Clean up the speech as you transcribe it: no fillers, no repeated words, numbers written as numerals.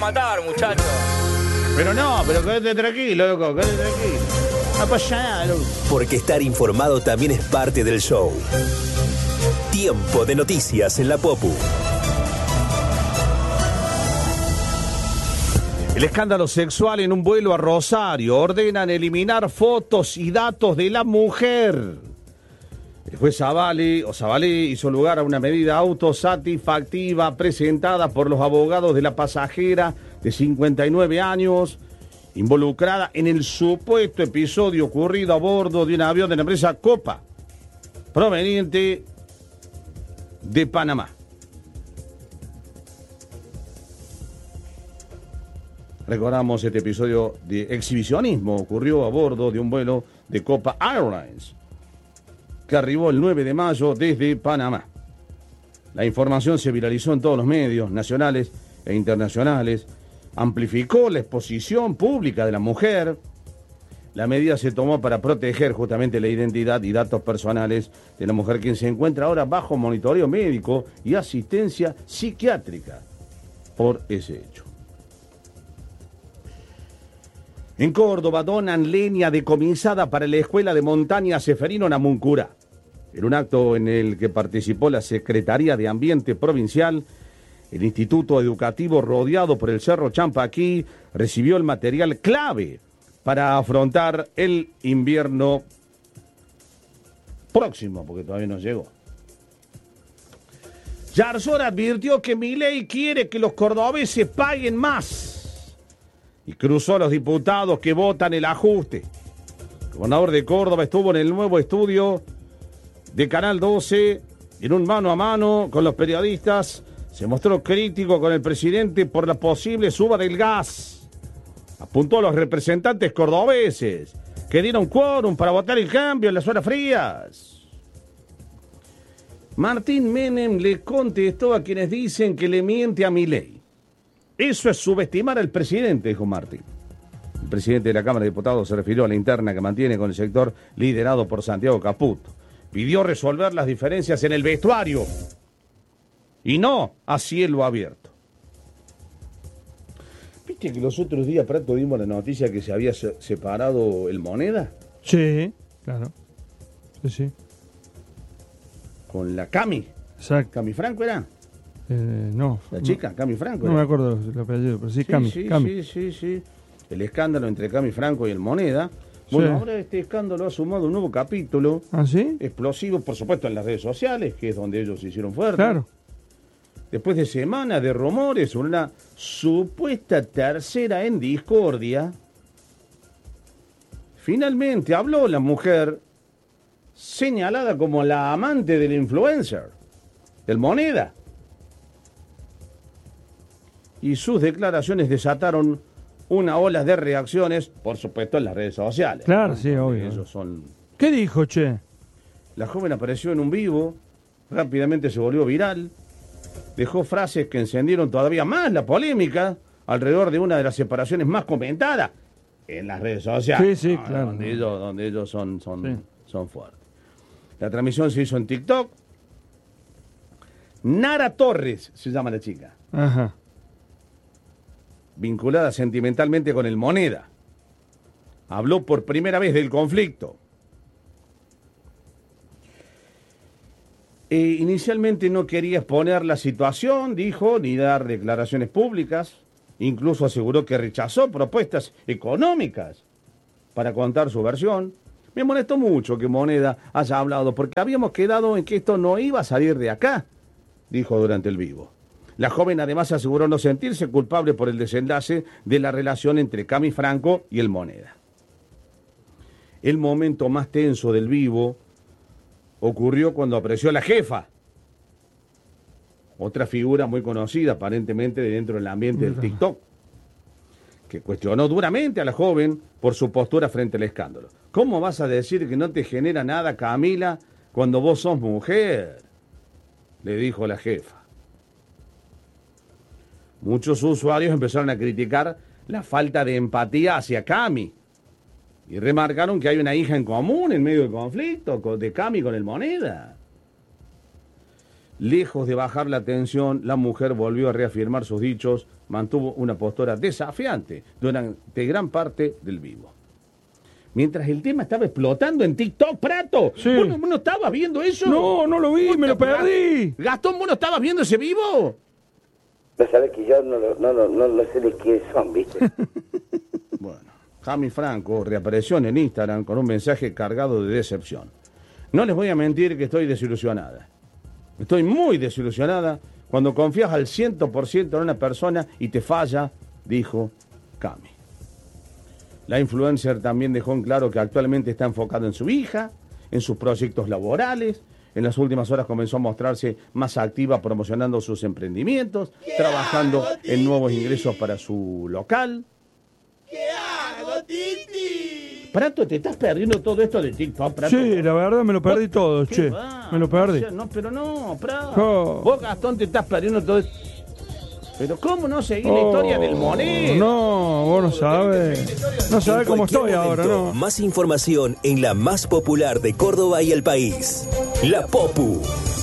matar, muchachos. Pero no, pero quédate tranquilo, loco, quédate tranquilo. No pasa nada, loco. Porque estar informado también es parte del show. Tiempo de noticias en la Popu. El escándalo sexual en un vuelo a Rosario. Ordenan eliminar fotos y datos de la mujer. El juez Zavalli hizo lugar a una medida autosatisfactiva presentada por los abogados de la pasajera de 59 años, involucrada en el supuesto episodio ocurrido a bordo de un avión de la empresa Copa, proveniente de Panamá. Recordamos este episodio de exhibicionismo. Ocurrió a bordo de un vuelo de Copa Airlines que arribó el 9 de mayo desde Panamá. La información se viralizó en todos los medios nacionales e internacionales, amplificó la exposición pública de la mujer. La medida se tomó para proteger justamente la identidad y datos personales de la mujer, quien se encuentra ahora bajo monitoreo médico y asistencia psiquiátrica por ese hecho. En Córdoba donan leña decomisada para la Escuela de Montaña Ceferino Namuncurá. En un acto en el que participó la Secretaría de Ambiente Provincial, el Instituto Educativo, rodeado por el Cerro Champaquí, recibió el material clave para afrontar el invierno próximo, porque todavía no llegó. Yarzón advirtió que Milei quiere que los cordobeses paguen más y cruzó a los diputados que votan el ajuste. El gobernador de Córdoba estuvo en el nuevo estudio de Canal 12 en un mano a mano con los periodistas. Se mostró crítico con el presidente por la posible suba del gas. Apuntó a los representantes cordobeses que dieron quórum para votar el cambio en las horas frías. Martín Menem le contestó a quienes dicen que le miente a Milei. Eso es subestimar al presidente, dijo Martín. El presidente de la Cámara de Diputados se refirió a la interna que mantiene con el sector liderado por Santiago Caputo. Pidió resolver las diferencias en el vestuario y no a cielo abierto. ¿Viste que los otros días, Prato, dimos la noticia que se había separado el Moneda? Sí, claro. Sí. Con la Cami. Exacto. ¿Cami Franco era? No. La chica, Cami Franco. No me acuerdo el apellido, pero sí, Cami. Sí. El escándalo entre Cami Franco y el Moneda. Bueno, sí. Ahora este escándalo ha sumado un nuevo capítulo. ¿Ah, sí? Explosivo, por supuesto, en las redes sociales, que es donde ellos se hicieron fuertes. Claro. Después de semanas de rumores sobre una supuesta tercera en discordia, finalmente habló la mujer señalada como la amante del influencer, del Moneda. Y sus declaraciones desataron una ola de reacciones, por supuesto, en las redes sociales. Claro, sí, obvio. Ellos son... ¿Qué dijo, che? La joven apareció en un vivo, rápidamente se volvió viral, dejó frases que encendieron todavía más la polémica alrededor de una de las separaciones más comentadas en las redes sociales. Sí, claro. Donde ellos son fuertes. La transmisión se hizo en TikTok. Nara Torres se llama la chica. Ajá. Vinculada sentimentalmente con el Moneda. Habló por primera vez del conflicto. Inicialmente no quería exponer la situación, dijo, ni dar declaraciones públicas. Incluso aseguró que rechazó propuestas económicas para contar su versión. Me molestó mucho que Moneda haya hablado, porque habíamos quedado en que esto no iba a salir de acá, dijo durante el vivo. La joven además aseguró no sentirse culpable por el desenlace de la relación entre Cami Franco y el Moneda. El momento más tenso del vivo ocurrió cuando apareció la jefa, otra figura muy conocida aparentemente dentro del ambiente del TikTok, que cuestionó duramente a la joven por su postura frente al escándalo. ¿Cómo vas a decir que no te genera nada, Camila, cuando vos sos mujer?, le dijo la jefa. Muchos usuarios empezaron a criticar la falta de empatía hacia Cami y remarcaron que hay una hija en común en medio del conflicto de Cami con el Moneda. Lejos de bajar la tensión, la mujer volvió a reafirmar sus dichos, mantuvo una postura desafiante durante gran parte del vivo. Mientras el tema estaba explotando en TikTok, Prato. Sí. ¿Vos no estabas viendo eso? No, no lo vi, me lo perdí. Gastón, ¿vos no estabas viendo ese vivo? No sabés que yo no sé de quién son, ¿viste? Bueno, Jami Franco reapareció en el Instagram con un mensaje cargado de decepción. No les voy a mentir que estoy desilusionada. Estoy muy desilusionada cuando confías al 100% en una persona y te falla, dijo Cami. La influencer también dejó en claro que actualmente está enfocada en su hija, en sus proyectos laborales. En las últimas horas comenzó a mostrarse más activa promocionando sus emprendimientos, trabajando en nuevos ingresos para su local. ¿Qué hago, Titi? Prato, ¿te estás perdiendo todo esto de TikTok, Prato? Sí, la verdad me lo perdí todo, ¿Qué che. va? Me lo perdí. O sea, no, pero no, Prato. Oh. Vos, Gastón, te estás perdiendo todo esto. Pero ¿cómo no seguís la historia del Monet? No, vos no sabés. No sabés En cómo cualquier estoy ahora, momento, ¿no? Más información en la más popular de Córdoba y el país. La Popu.